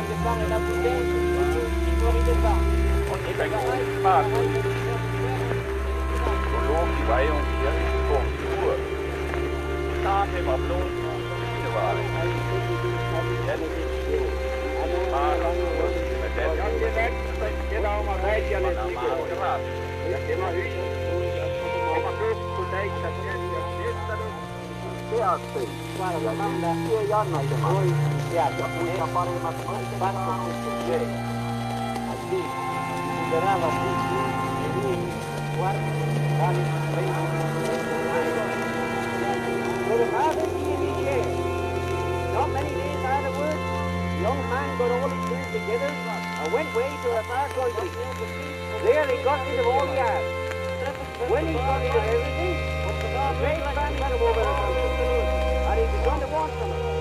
Not many days afterwards, the young man got all his things together and went way to a far country. There he got rid of all he had. When he got rid of everything, a great famine came over the country, and he began to want them.